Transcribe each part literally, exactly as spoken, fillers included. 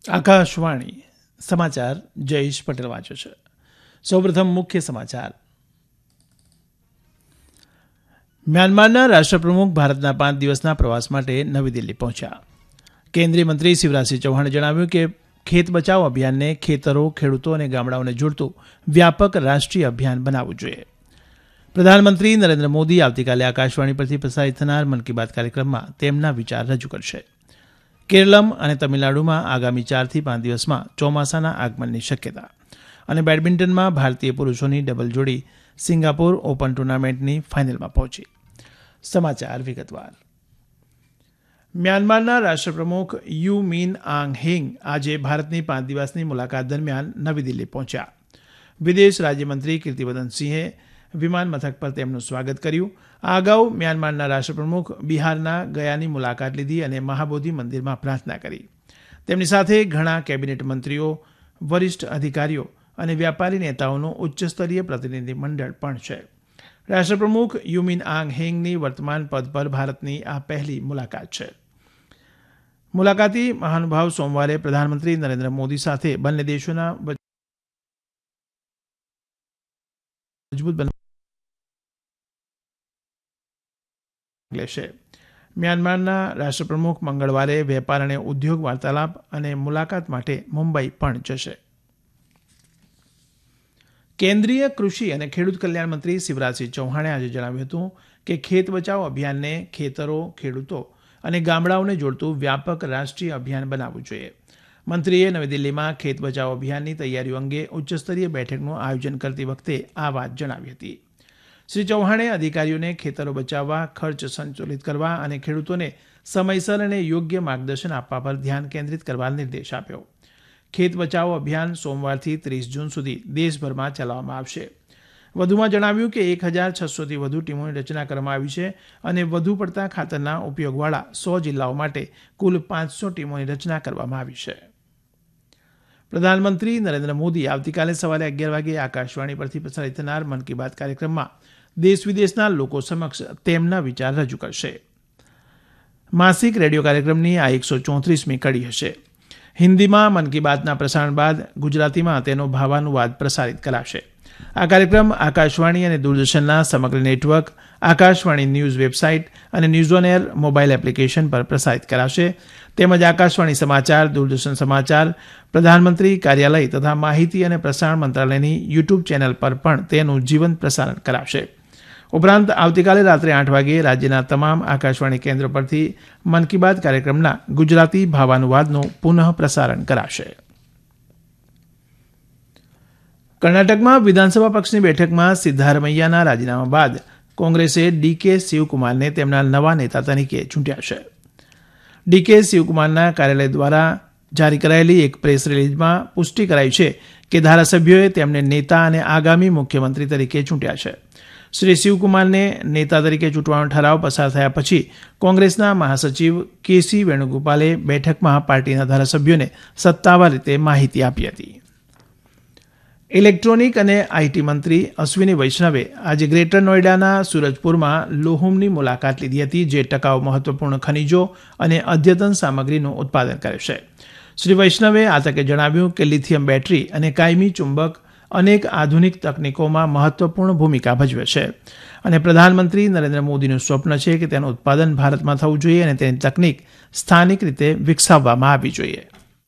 આકાશવાણી સમાચાર જયેશ પટેલ વાંચે છે. સૌપ્રથમ મુખ્ય સમાચાર. મ્યાનમારના રાષ્ટ્રપ્રમુખ ભારતના પાંચ દિવસના પ્રવાસ માટે નવી દિલ્હી પહોંચ્યા. કેન્દ્રીય મંત્રી શિવરાજસિંહ ચૌહાણે જણાવ્યું કે ખેત બચાવ અભિયાનને ખેતરો, ખેડૂતો અને ગામડાઓને જોડતું વ્યાપક રાષ્ટ્રીય અભિયાન બનાવવું જોઈએ. પ્રધાનમંત્રી નરેન્દ્ર મોદી આવતીકાલે આકાશવાણી પરથી પ્રસારિત થનાર મન કી બાત કાર્યક્રમમાં તેમના વિચાર રજૂ કરશે. કેરળમ અને તમિલનાડુમાં આગામી ચારથી પાંચ દિવસમાં ચોમાસાના આગમનની શક્યતા. અને બેડમિન્ટનમાં ભારતીય પુરુષોની ડબલ જોડી સિંગાપોર ઓપન ટુર્નામેન્ટની ફાઇનલમાં પહોંચી. સમાચાર વિગતવાર. મ્યાનમારના રાષ્ટ્રપ્રમુખ યુ મીન આંગ હેંગ આજે ભારતની પાંચ દિવસની મુલાકાત દરમિયાન નવી દિલ્હી પહોંચ્યા. વિદેશ રાજ્યમંત્રી કીર્તિવર્ધનસિંહે વિમાન મથક પર તેમનું સ્વાગત કર્યું. આ અગાઉ મ્યાનમારના રાષ્ટ્રપ્રમુખ બિહારના ગયાની મુલાકાત લીધી અને મહાબોધિ મંદિરમાં પ્રાર્થના કરી. તેમની સાથે ઘણા કેબિનેટ મંત્રીઓ, વરિષ્ઠ અધિકારીઓ અને વ્યાપારી નેતાઓનું ઉચ્ચસ્તરીય પ્રતિનિધિ મંડળ પણ છે. રાષ્ટ્રપ્રમુખ યુમિન આંગ હેંગની વર્તમાન પદ પર ભારતની આ પહેલી મુલાકાત છે. મુલાકાતી મહાનુભાવ સોમવારે પ્રધાનમંત્રી નરેન્દ્ર મોદી સાથે બંને દેશોના મજબૂત બન લેશે. મ્યાનમારના રાષ્ટ્રપ્રમુખ મંગળવારે વેપાર અને ઉદ્યોગ વાર્તાલાપ અને મુલાકાત માટે મુંબઈ પણ જશે. કેન્દ્રીય કૃષિ અને ખેડૂત કલ્યાણ મંત્રી શિવરાજસિંહ ચૌહાણે આજે જણાવ્યું હતું કે ખેત બચાવ અભિયાનને ખેતરો, ખેડૂતો અને ગામડાઓને જોડતું વ્યાપક રાષ્ટ્રીય અભિયાન બનાવવું જોઈએ. મંત્રીએ નવી દિલ્હીમાં ખેત બચાવ અભિયાનની તૈયારીઓ અંગે ઉચ્ચસ્તરીય બેઠકનું આયોજન કરતી વખતે આ વાત જણાવી હતી. શ્રી ચૌહાણે અધિકારીઓને ખેતરો બચાવવા, ખર્ચ સંતુલિત કરવા અને ખેડૂતોને સમયસર અને યોગ્ય માર્ગદર્શન આપવા પર ધ્યાન કેન્દ્રિત કરવા નિર્દેશ આપ્યો. ખેત બચાવો અભિયાન સોમવારથી ત્રીસ જૂન સુધી દેશભરમાં ચલાવવામાં આવશે. વધુમાં જણાવ્યું કે એક હજાર છસોથી વધુ ટીમોની રચના કરવામાં આવી છે અને વધુ પડતા ખાતરના ઉપયોગવાળા સો જિલ્લાઓ માટે કુલ પાંચસો ટીમોની રચના કરવામાં આવી છે. પ્રધાનમંત્રી નરેન્દ્ર મોદી આવતીકાલે સવારે અગિયાર વાગે આકાશવાણી પરથી પ્રસારિત થનાર મન કી બાત કાર્યક્રમમાં દેશ વિદેશના લોકો સમક્ષ તેમના વિચાર રજૂ કરશે. માસિક રેડિયો કાર્યક્રમની આ એકસો ચોત્રીસમી કડી હશે. હિન્દીમાં મન કી બાતના પ્રસારણ બાદ ગુજરાતીમાં તેનો ભાવાનુવાદ પ્રસારિત કરાશે. આ કાર્યક્રમ આકાશવાણી અને દૂરદર્શનના સમગ્ર નેટવર્ક, આકાશવાણી ન્યૂઝ વેબસાઇટ અને news on air mobile application પર પ્રસારિત કરાશે. તેમજ આકાશવાણી સમાચાર, દૂરદર્શન સમાચાર, પ્રધાનમંત્રી કાર્યાલય તથા માહિતી અને પ્રસારણ મંત્રાલયની યુટ્યુબ ચેનલ પર પણ તેનું જીવંત પ્રસારણ કરાશે. ઉપરાંત આવતીકાલે રાત્રે આઠ વાગે રાજ્યના તમામ આકાશવાણી કેન્દ્રો પરથી મન કી બાત કાર્યક્રમના ગુજરાતી ભાવાનુવાદનું પુનઃ પ્રસારણ કરાશે. કર્ણાટકમાં વિધાનસભા પક્ષની બેઠકમાં સિદ્ધારમૈયાના રાજીનામા બાદ કોંગ્રેસે ડીકે શિવકુમારને તેમના નવા નેતા તરીકે ચૂંટ્યા છે. ડીકે શિવકુમારના કાર્યાલય દ્વારા જારી કરાયેલી એક પ્રેસ રિલીઝમાં પુષ્ટિ કરાઈ છે કે ધારાસભ્યોએ તેમને નેતા અને આગામી મુખ્યમંત્રી તરીકે ચૂંટ્યા છે. શ્રી શિવકુમારને નેતા તરીકે ચૂંટવાનો ઠરાવ પસાર થયા પછી કોંગ્રેસના મહાસચિવ કેસી વેણુગોપાલે બેઠકમાં પાર્ટીના ધારાસભ્યોને સત્તાવાર રીતે માહિતી આપી હતી. ઇલેક્ટ્રોનિક અને આઈટી મંત્રી અશ્વિની વૈષ્ણવે આજે ગ્રેટર નોઈડાના સુરજપુરમાં લોહુમની મુલાકાત લીધી હતી, જે ટકાઉ મહત્વપૂર્ણ ખનીજો અને અદ્યતન સામગ્રીનું ઉત્પાદન કરે છે. શ્રી વૈષ્ણવે આ તકે જણાવ્યું કે લિથિયમ બેટરી અને કાયમી ચુંબક અનેક આધુનિક તકનીકોમાં મહત્વપૂર્ણ ભૂમિકા ભજવે છે અને પ્રધાનમંત્રી નરેન્દ્ર મોદીનું સ્વપ્ન છે કે તેનું ઉત્પાદન ભારતમાં થવું જોઈએ અને તેની તકનીક સ્થાનિક રીતે વિકસાવવામાં આવવી જોઈએ.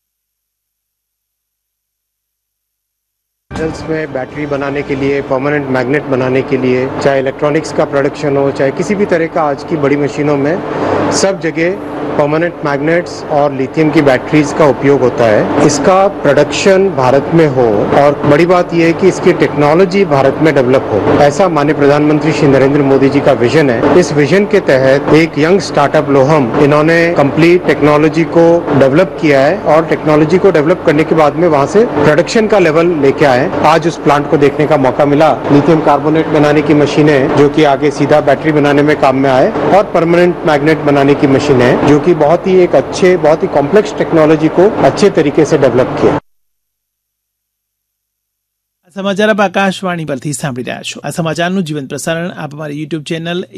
में बैटरी बनाने के लिए, परमानेंट मैग्नेट बनाने के लिए, चाहे इलेक्ट्रॉनिक्स का प्रोडक्शन हो, चाहे किसी भी तरह का आज की बड़ी मशीनों में सब जगह परमानेंट मैग्नेट्स और लिथियम की बैटरीज का उपयोग होता है. इसका प्रोडक्शन भारत में हो और बड़ी बात यह है कि इसकी टेक्नोलॉजी भारत में डेवलप हो, ऐसा माननीय प्रधानमंत्री श्री नरेंद्र मोदी जी का विजन है. इस विजन के तहत एक यंग स्टार्टअप लोहम, इन्होंने कंप्लीट टेक्नोलॉजी को डेवलप किया है और टेक्नोलॉजी को डेवलप करने के बाद में वहां से प्रोडक्शन का लेवल लेके आए. आज उस प्लांट को देखने का मौका मिला. लिथियम कार्बोनेट बनाने की मशीनें जो कि आगे सीधा बैटरी बनाने में काम में आए और परमानेंट मैग्नेट बनाने की मशीनें जो कि बहुत ही एक अच्छे, बहुत ही कॉम्प्लेक्स टेक्नोलॉजी को अच्छे तरीके से डेवलप किया. સમાચાર આપ આકાશવાણી પરથી સાંભળી રહ્યા છો. આ સમાચારનું જીવંત પ્રસારણ આપ અમારી યુટ્યુબ ચેનલ